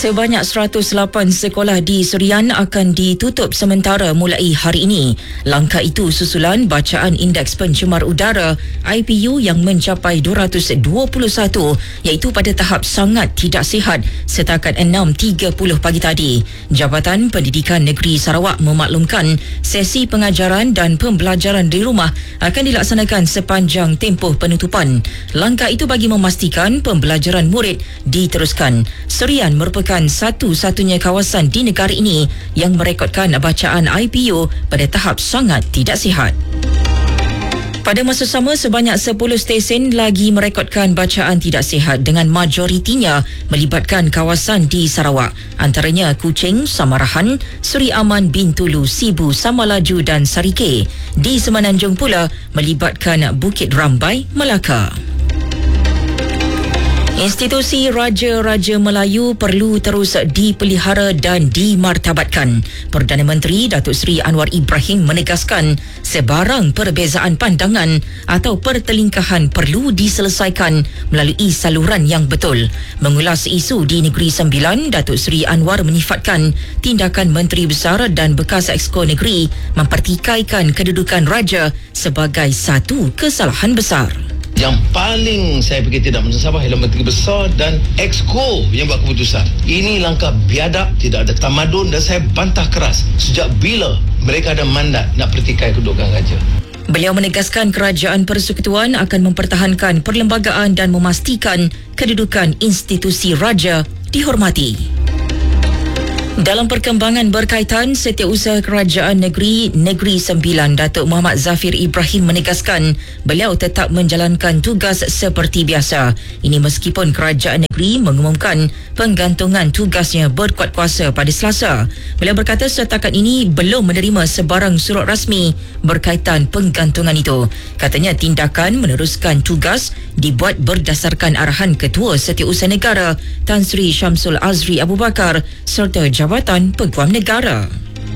Sebanyak 108 sekolah di Serian akan ditutup sementara mulai hari ini. Langkah itu susulan bacaan Indeks Pencemar Udara IPU yang mencapai 221 iaitu pada tahap sangat tidak sihat setakat 6.30 pagi tadi. Jabatan Pendidikan Negeri Sarawak memaklumkan sesi pengajaran dan pembelajaran di rumah akan dilaksanakan sepanjang tempoh penutupan. Langkah itu bagi memastikan pembelajaran murid diteruskan. Serian merupakan satu-satunya kawasan di negara ini yang merekodkan bacaan IPU pada tahap sangat tidak sihat. Pada masa sama, sebanyak 10 stesen lagi merekodkan bacaan tidak sihat dengan majoritinya melibatkan kawasan di Sarawak. Antaranya Kuching, Samarahan, Seri Aman, Bintulu, Sibu, Samalaju dan Sarike. Di Semenanjung pula melibatkan Bukit Rambai, Melaka. Institusi Raja-Raja Melayu perlu terus dipelihara dan dimartabatkan. Perdana Menteri Datuk Seri Anwar Ibrahim menegaskan sebarang perbezaan pandangan atau pertelingkahan perlu diselesaikan melalui saluran yang betul. Mengulas isu di Negeri Sembilan, Datuk Seri Anwar menyifatkan tindakan Menteri Besar dan bekas Exco Negeri mempertikaikan kedudukan Raja sebagai satu kesalahan besar. Yang paling saya fikir tidak mensabah ialah Menteri Besar dan Exco yang buat keputusan. Ini langkah biadab, tidak ada tamadun dan saya bantah keras. Sejak bila mereka ada mandat nak pertikai kedudukan raja? Beliau menegaskan Kerajaan Persekutuan akan mempertahankan perlembagaan dan memastikan kedudukan institusi raja dihormati. Dalam perkembangan berkaitan Setiausaha Kerajaan Negeri Sembilan, Datuk Muhammad Zafir Ibrahim menegaskan beliau tetap menjalankan tugas seperti biasa. Ini meskipun Kerajaan Negeri mengumumkan penggantungan tugasnya berkuat kuasa pada Selasa. Beliau berkata setakat ini belum menerima sebarang surat rasmi berkaitan penggantungan itu. Katanya tindakan meneruskan tugas dibuat berdasarkan arahan Ketua Setiausaha Negara Tan Sri Syamsul Azri Abu Bakar serta Jabatan Peguam Negara.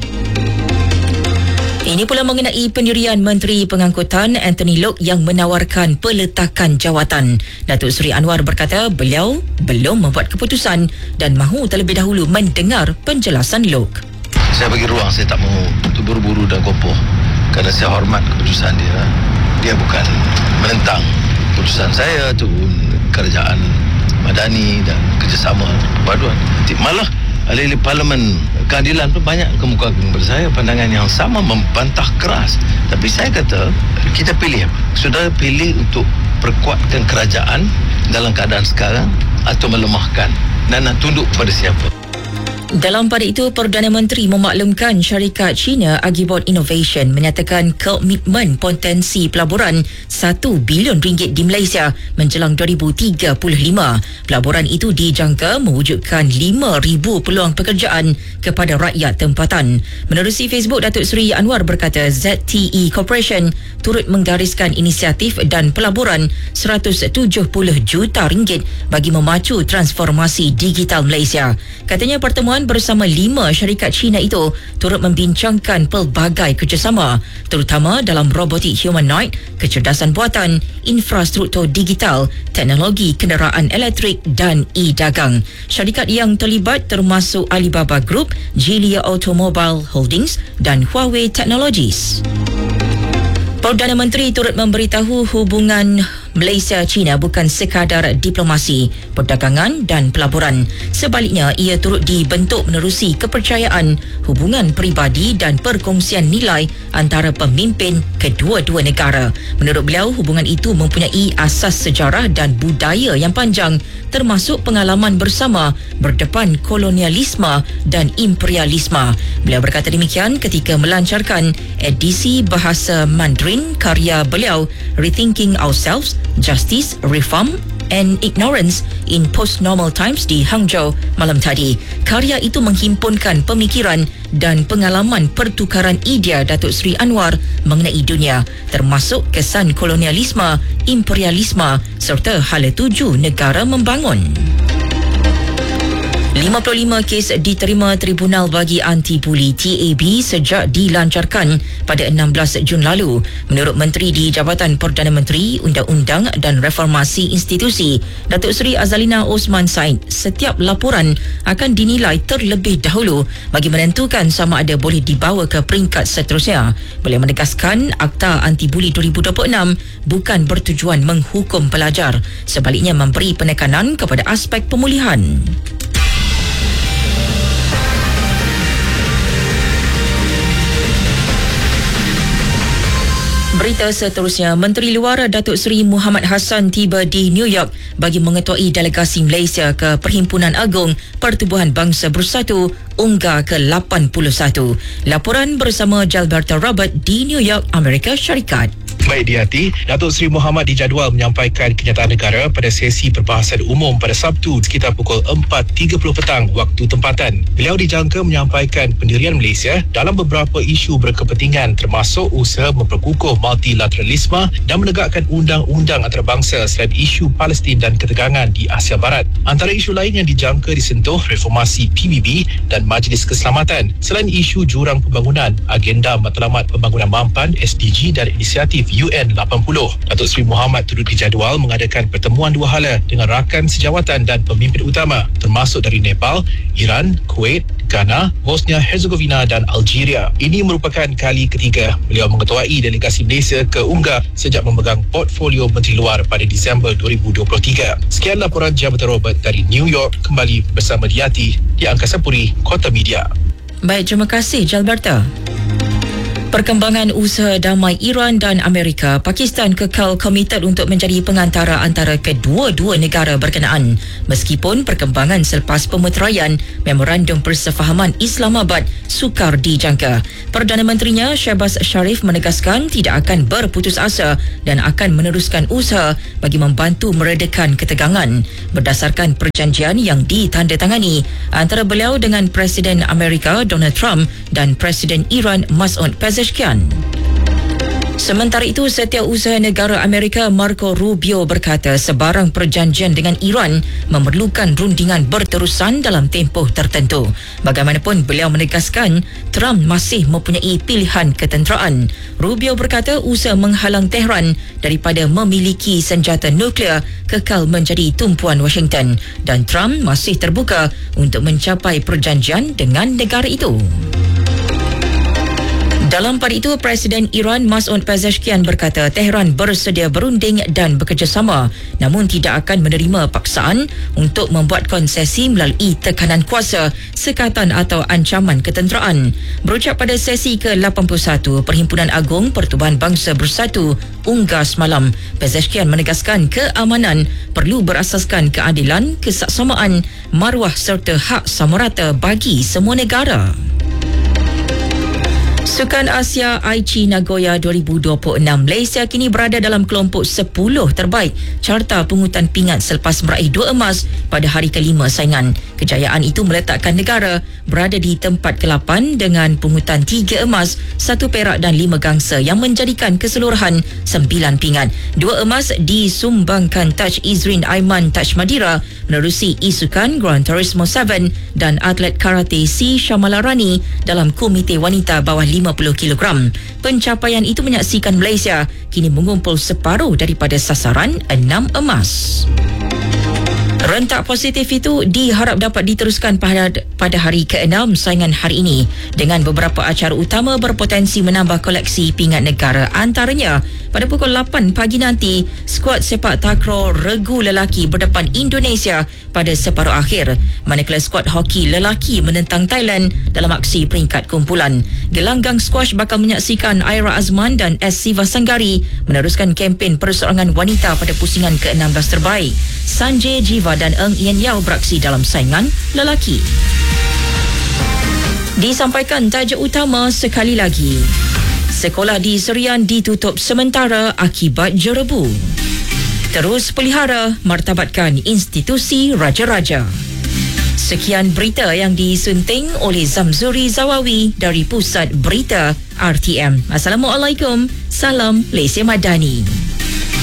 Ini pula mengenai pendirian Menteri Pengangkutan Anthony Loke yang menawarkan peletakan jawatan. Datuk Seri Anwar berkata beliau belum membuat keputusan dan mahu terlebih dahulu mendengar penjelasan Loke. Saya bagi ruang, saya tak mahu untuk buru-buru dan kopoh kerana saya hormat keputusan dia. Dia bukan menentang keputusan saya tu, kerajaan madani dan kerjasama perpaduan. Malah ahli Parlimen Keadilan pun banyak kemukakan kepada saya pandangan yang sama, membantah keras. Tapi saya kata kita pilih apa? Saudara pilih untuk perkuatkan kerajaan dalam keadaan sekarang atau melemahkan dan nak tunduk kepada siapa? Dalam pada itu, Perdana Menteri memaklumkan syarikat China Agibot Innovation menyatakan komitmen potensi pelaburan RM1 bilion di Malaysia menjelang 2035. Pelaburan itu dijangka mewujudkan 5,000 peluang pekerjaan kepada rakyat tempatan. Menerusi Facebook, Datuk Seri Anwar berkata ZTE Corporation turut menggariskan inisiatif dan pelaburan RM170 juta bagi memacu transformasi digital Malaysia. Katanya pertemuan bersama 5 syarikat Cina itu turut membincangkan pelbagai kerjasama terutama dalam robotik humanoid, kecerdasan buatan, infrastruktur digital, teknologi kenderaan elektrik dan e-dagang. Syarikat yang terlibat termasuk Alibaba Group, Geely Automobile Holdings dan Huawei Technologies. Perdana Menteri turut memberitahu hubungan Malaysia-China bukan sekadar diplomasi, perdagangan dan pelaburan. Sebaliknya, ia turut dibentuk menerusi kepercayaan, hubungan peribadi dan perkongsian nilai antara pemimpin kedua-dua negara. Menurut beliau, hubungan itu mempunyai asas sejarah dan budaya yang panjang, termasuk pengalaman bersama berdepan kolonialisme dan imperialisme. Beliau berkata demikian ketika melancarkan edisi bahasa Mandarin karya beliau Rethinking Ourselves, Justice, Reform and Ignorance in Post-Normal Times di Hangzhou malam tadi. Karya itu menghimpunkan pemikiran dan pengalaman pertukaran idea Datuk Seri Anwar mengenai dunia, termasuk kesan kolonialisme, imperialisme serta hala tuju negara membangun. 55 kes diterima Tribunal Bagi Anti-Buli TAB sejak dilancarkan pada 16 Jun lalu. Menurut Menteri di Jabatan Perdana Menteri, Undang-Undang dan Reformasi Institusi, Datuk Seri Azalina Osman Said, setiap laporan akan dinilai terlebih dahulu bagi menentukan sama ada boleh dibawa ke peringkat seterusnya. Beliau menegaskan Akta Anti-Buli 2026 bukan bertujuan menghukum pelajar, sebaliknya memberi penekanan kepada aspek pemulihan. Berita seterusnya, Menteri Luar Datuk Seri Muhammad Hassan tiba di New York bagi mengetuai delegasi Malaysia ke Perhimpunan Agung Pertubuhan Bangsa Bersatu UNGA ke-81. Laporan bersama Jalberta Robert di New York, Amerika Syarikat. Baik dihati, Datuk Seri Muhammad dijadual menyampaikan kenyataan negara pada sesi perbahasan umum pada Sabtu sekitar pukul 4.30 petang waktu tempatan. Beliau dijangka menyampaikan pendirian Malaysia dalam beberapa isu berkepentingan termasuk usaha memperkukuh multilateralisme dan menegakkan undang-undang antarabangsa selain isu Palestin dan ketegangan di Asia Barat. Antara isu lain yang dijangka disentuh reformasi PBB dan Majlis Keselamatan. Selain isu jurang pembangunan, agenda matlamat pembangunan mampan SDG dan inisiatif UN 80. Datuk Seri Muhammad turut dijadual mengadakan pertemuan dua hala dengan rakan sejawatan dan pemimpin utama termasuk dari Nepal, Iran, Kuwait, Ghana, Bosnia Herzegovina dan Algeria. Ini merupakan kali ketiga beliau mengetuai delegasi Malaysia ke UNGA sejak memegang portfolio Menteri Luar pada Disember 2023. Sekian laporan Jabatan Robert dari New York, kembali bersama Diati di Angkasa Puri, Kota Media. Baik, terima kasih Jalberta. Perkembangan usaha damai Iran dan Amerika, Pakistan kekal komited untuk menjadi pengantara antara kedua-dua negara berkenaan. Meskipun perkembangan selepas pemeteraian Memorandum Persefahaman Islamabad sukar dijangka. Perdana Menterinya Shehbaz Sharif menegaskan tidak akan berputus asa dan akan meneruskan usaha bagi membantu meredakan ketegangan berdasarkan perjanjian yang ditandatangani antara beliau dengan Presiden Amerika Donald Trump dan Presiden Iran Masoud Pezeshkian. Sementara itu, Setiausaha Negara Amerika Marco Rubio berkata sebarang perjanjian dengan Iran memerlukan rundingan berterusan dalam tempoh tertentu. Bagaimanapun, beliau menegaskan Trump masih mempunyai pilihan ketenteraan. Rubio berkata usaha menghalang Tehran daripada memiliki senjata nuklear kekal menjadi tumpuan Washington dan Trump masih terbuka untuk mencapai perjanjian dengan negara itu. Dalam pada itu, Presiden Iran Masoud Pezeshkian berkata Tehran bersedia berunding dan bekerjasama namun tidak akan menerima paksaan untuk membuat konsesi melalui tekanan kuasa, sekatan atau ancaman ketenteraan. Berucap pada sesi ke-81 Perhimpunan Agung Pertubuhan Bangsa Bersatu UNGA semalam, Pezeshkian menegaskan keamanan perlu berasaskan keadilan, kesaksamaan, maruah serta hak sama rata bagi semua negara. Sukan Asia Aichi Nagoya 2026, Malaysia kini berada dalam kelompok 10 terbaik carta pungutan pingat selepas meraih 2 emas pada hari kelima saingan. Kejayaan itu meletakkan negara berada di tempat ke-8 dengan pungutan 3 emas, 1 perak dan 5 gangsa yang menjadikan keseluruhan 9 pingat. 2 emas disumbangkan Taj Izrin Aiman Taj Madira menerusi isukan Gran Turismo 7 dan atlet karate C Shamalarani dalam komite wanita bawah 50 kg. Pencapaian itu menyaksikan Malaysia kini mengumpul separuh daripada sasaran 6 emas. Rentak positif itu diharap dapat diteruskan pada hari ke-6 saingan hari ini dengan beberapa acara utama berpotensi menambah koleksi pingat negara. Antaranya, pada pukul 8 pagi nanti, skuad sepak takraw regu lelaki berdepan Indonesia pada separuh akhir, manakala skuad hoki lelaki menentang Thailand dalam aksi peringkat kumpulan. Gelanggang squash bakal menyaksikan Aira Azman dan S. Siva Sanggari meneruskan kempen perseorangan wanita pada pusingan ke-16 terbaik. Sanjay Jiva dan Eng Yen Yao beraksi dalam saingan lelaki. Disampaikan tajuk utama sekali lagi. Sekolah di Serian ditutup sementara akibat jerebu. Terus pelihara martabatkan institusi raja-raja. Sekian berita yang disunting oleh Zamzuri Zawawi dari Pusat Berita RTM. Assalamualaikum. Salam Malaysia Madani.